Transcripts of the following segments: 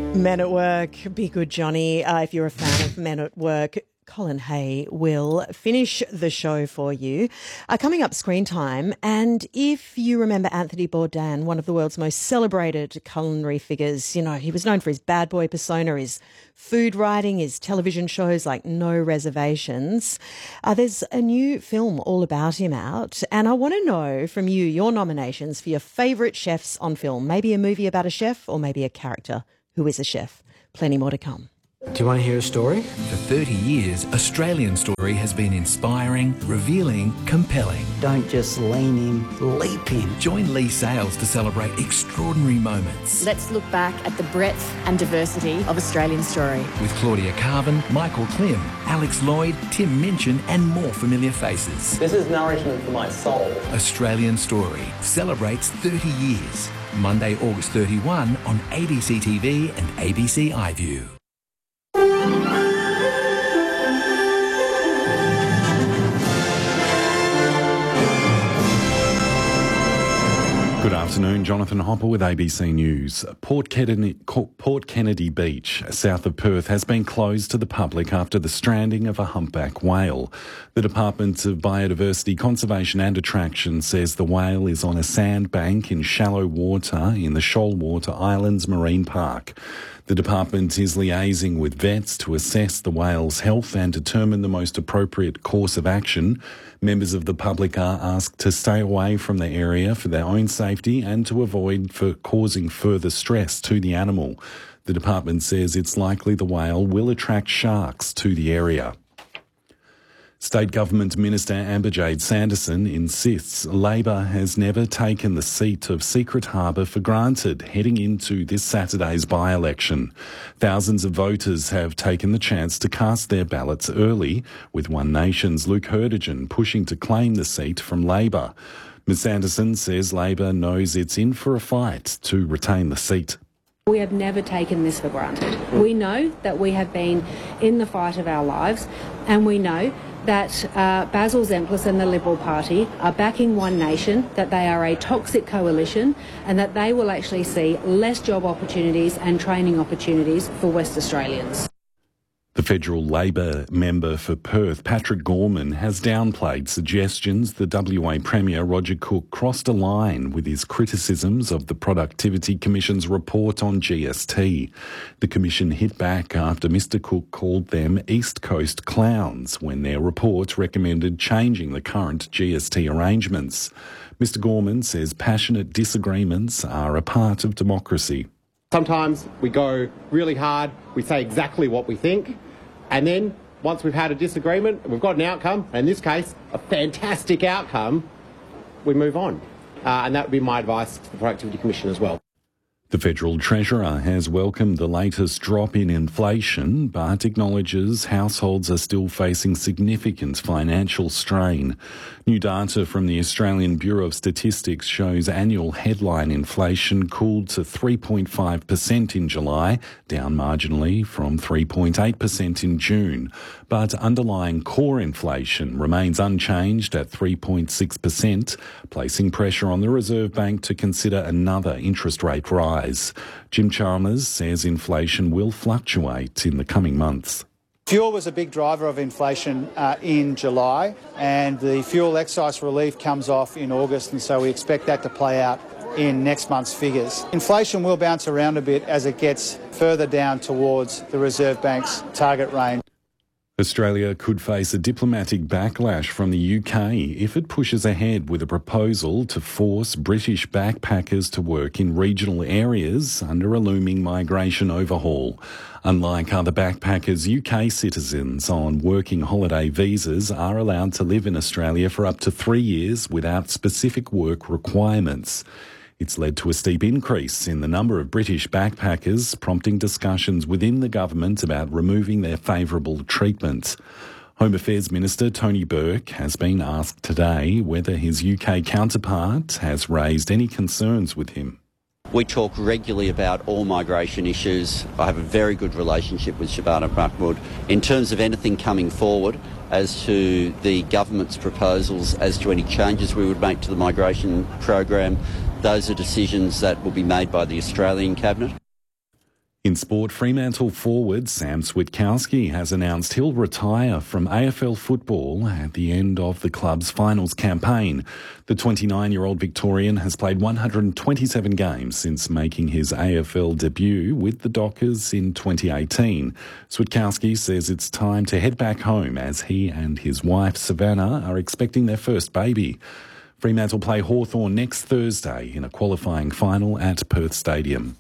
Men at Work, be good, Johnny. If you're a fan of Men at Work, Colin Hay will finish the show for you. Coming up, Screen Time. And if you remember Anthony Bourdain, one of the world's most celebrated culinary figures, you know, he was known for his bad boy persona, his food writing, his television shows like No Reservations. There's a new film all about him out. And I want to know from you your nominations for your favourite chefs on film. Maybe a movie about a chef or maybe a character who is a chef. Plenty more to come. Do you want to hear a story? For 30 years, Australian Story has been inspiring, revealing, compelling. Don't just lean in, leap in. Join Lee Sales to celebrate extraordinary moments. Let's look back at the breadth and diversity of Australian Story. With Claudia Carvin, Michael Klim, Alex Lloyd, Tim Minchin and more familiar faces. This is nourishment for my soul. Australian Story celebrates 30 years. Monday, August 31 on ABC TV and ABC iView. Good afternoon, Jonathan Hopper with ABC News. Port Kennedy Beach, south of Perth, has been closed to the public after the stranding of a humpback whale. The Department of Biodiversity, Conservation and Attraction says the whale is on a sandbank in shallow water in the Shoalwater Islands Marine Park. The department is liaising with vets to assess the whale's health and determine the most appropriate course of action. Members of the public are asked to stay away from the area for their own safety and to avoid causing further stress to the animal. The department says it's likely the whale will attract sharks to the area. State Government Minister Amber-Jade Sanderson insists Labor has never taken the seat of Secret Harbour for granted heading into this Saturday's by-election. Thousands of voters have taken the chance to cast their ballots early, with One Nation's Luke Herdigan pushing to claim the seat from Labor. Ms Sanderson says Labor knows it's in for a fight to retain the seat. We have never taken this for granted. We know that we have been in the fight of our lives, and we know that Basil Zemplis and the Liberal Party are backing One Nation, that they are a toxic coalition and that they will actually see less job opportunities and training opportunities for West Australians. The federal Labor member for Perth, Patrick Gorman, has downplayed suggestions the WA Premier Roger Cook crossed a line with his criticisms of the Productivity Commission's report on GST. The Commission hit back after Mr Cook called them East Coast clowns when their report recommended changing the current GST arrangements. Mr Gorman says passionate disagreements are a part of democracy. Sometimes we go really hard, we say exactly what we think, and then once we've had a disagreement, we've got an outcome, and in this case, a fantastic outcome, we move on. And that would be my advice to the Productivity Commission as well. The Federal Treasurer has welcomed the latest drop in inflation, but acknowledges households are still facing significant financial strain. New data from the Australian Bureau of Statistics shows annual headline inflation cooled to 3.5% in July, down marginally from 3.8% in June. But underlying core inflation remains unchanged at 3.6%, placing pressure on the Reserve Bank to consider another interest rate rise. Jim Chalmers says inflation will fluctuate in the coming months. Fuel was a big driver of inflation in July, and the fuel excise relief comes off in August, and so we expect that to play out in next month's figures. Inflation will bounce around a bit as it gets further down towards the Reserve Bank's target range. Australia could face a diplomatic backlash from the UK if it pushes ahead with a proposal to force British backpackers to work in regional areas under a looming migration overhaul. Unlike other backpackers, UK citizens on working holiday visas are allowed to live in Australia for up to 3 years without specific work requirements. It's led to a steep increase in the number of British backpackers, prompting discussions within the government about removing their favourable treatment. Home Affairs Minister Tony Burke has been asked today whether his UK counterpart has raised any concerns with him. We talk regularly about all migration issues. I have a very good relationship with Shabana Mahmood. In terms of anything coming forward as to the government's proposals as to any changes we would make to the migration program, those are decisions that will be made by the Australian Cabinet. In sport, Fremantle forward Sam Switkowski has announced he'll retire from AFL football at the end of the club's finals campaign. The 29-year-old Victorian has played 127 games since making his AFL debut with the Dockers in 2018. Switkowski says it's time to head back home as he and his wife Savannah are expecting their first baby. Fremantle play Hawthorn next Thursday in a qualifying final at Perth Stadium.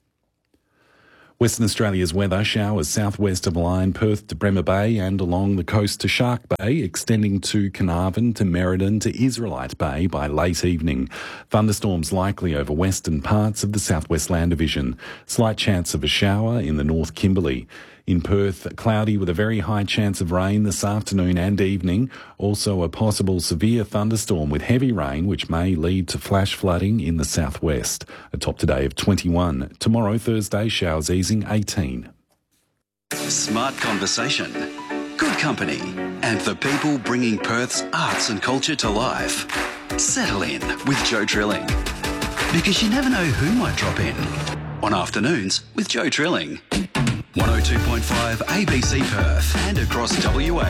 Western Australia's weather: showers southwest of Lyne, Perth to Bremer Bay and along the coast to Shark Bay, extending to Carnarvon to Merredin to Israelite Bay by late evening. Thunderstorms likely over western parts of the southwest land division. Slight chance of a shower in the North Kimberley. In Perth, cloudy with a very high chance of rain this afternoon and evening. Also a possible severe thunderstorm with heavy rain, which may lead to flash flooding in the southwest. A top today of 21. Tomorrow, Thursday, showers easing 18. Smart conversation, good company, and the people bringing Perth's arts and culture to life. Settle in with Joe Trilling, because you never know who might drop in on Afternoons with Joe Trilling. 102.5 ABC Perth and across WA.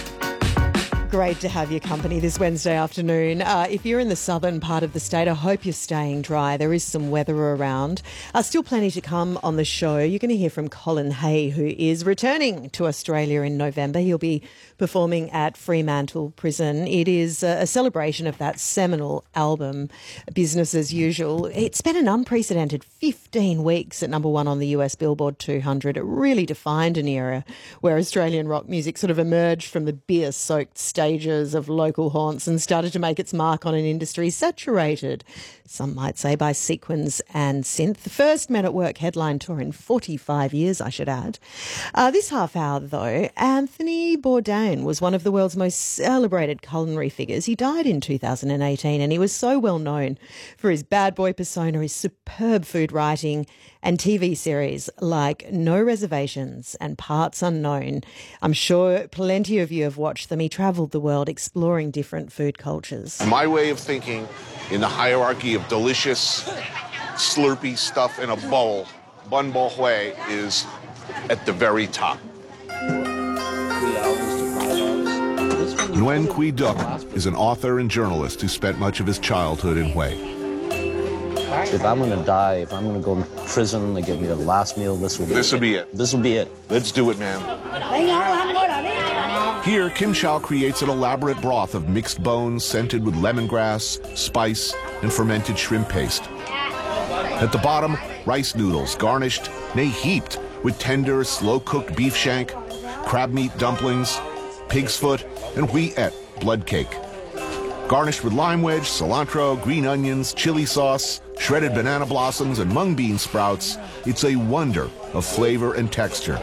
Great to have your company this Wednesday afternoon. If you're in the southern part of the state, I hope you're staying dry. There is some weather around. Still plenty to come on the show. You're going to hear from Colin Hay, who is returning to Australia in November. He'll be performing at Fremantle Prison. It is a celebration of that seminal album, Business as Usual. It spent an unprecedented 15 weeks at number one on the US Billboard 200. It really defined an era where Australian rock music sort of emerged from the beer-soaked stages of local haunts and started to make its mark on an industry saturated, some might say, by sequins and synth. The first Men at Work headline tour in 45 years, I should add. This half hour, though, Anthony Bourdain was one of the world's most celebrated culinary figures. He died in 2018 and he was so well known for his bad boy persona, his superb food writing and TV series like No Reservations and Parts Unknown. I'm sure plenty of you have watched them. He travelled the world exploring different food cultures. My way of thinking in the hierarchy of delicious, slurpy stuff in a bowl, Bun Bo Hui is at the very top. Nguyen Quy Duc is an author and journalist who spent much of his childhood in Hue. If I'm going to die, if I'm going to go in prison, they give me the last meal, this will be it. This will be it. Let's do it, man. Here, Kim Chow creates an elaborate broth of mixed bones scented with lemongrass, spice, and fermented shrimp paste. At the bottom, rice noodles garnished, nay heaped, with tender, slow-cooked beef shank, crab meat dumplings, pig's foot, and huiet, blood cake. Garnished with lime wedge, cilantro, green onions, chili sauce, shredded banana blossoms, and mung bean sprouts, it's a wonder of flavor and texture.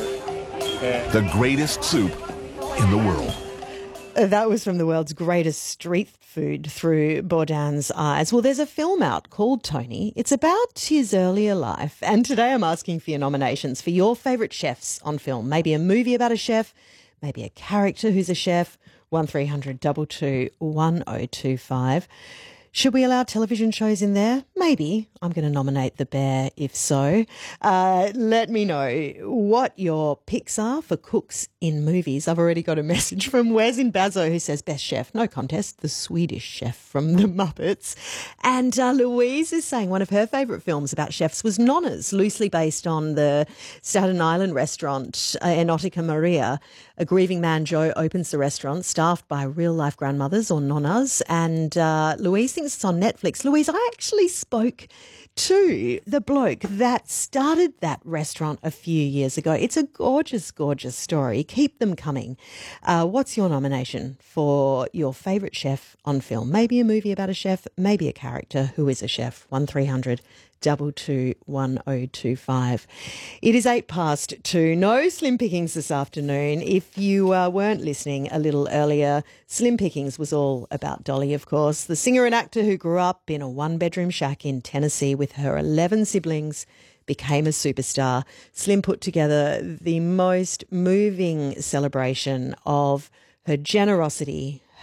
The greatest soup in the world. That was from the world's greatest street food through Bourdain's eyes. Well, there's a film out called Tony. It's about his earlier life. And today I'm asking for your nominations for your favourite chefs on film. Maybe a movie about a chef, maybe a character who's a chef. 1300 22 1025. Should we allow television shows in there? Maybe. I'm going to nominate The Bear if so. Let me know what your picks are for cooks in movies. I've already got a message from Wes in Bazo who says best chef, no contest, the Swedish chef from The Muppets. And Louise is saying one of her favourite films about chefs was Nonnas, loosely based on the Staten Island restaurant Enotica Maria. A grieving man, Joe, opens the restaurant staffed by real-life grandmothers or nonnas, and Louise thinks it's on Netflix. Louise, I actually spoke to the bloke that started that restaurant a few years ago. It's a gorgeous, gorgeous story. Keep them coming. What's your nomination for your favourite chef on film? Maybe a movie about a chef, maybe a character who is a chef. 1300 22 1025. It is 2:08. No Slim Pickings this afternoon. If you weren't listening a little earlier, Slim Pickings was all about Dolly, of course, the singer and actor who grew up in a one-bedroom shack in Tennessee with her 11 siblings, became a superstar. Slim put together the most moving celebration of her generosity,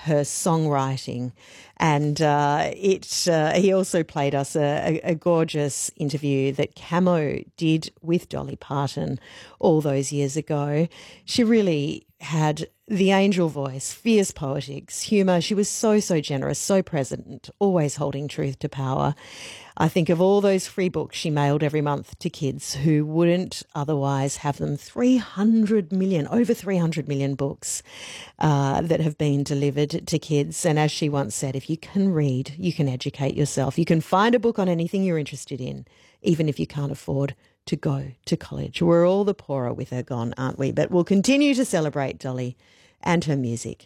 her songwriting. And he also played us a gorgeous interview that Camo did with Dolly Parton all those years ago. She really had the angel voice, fierce poetics, humour. She was so generous, so present, always holding truth to power. I think of all those free books she mailed every month to kids who wouldn't otherwise have them. Over 300 million books that have been delivered to kids. And as she once said, if you can read, you can educate yourself. You can find a book on anything you're interested in, even if you can't afford to go to college. We're all the poorer with her gone, aren't we? But we'll continue to celebrate Dolly and her music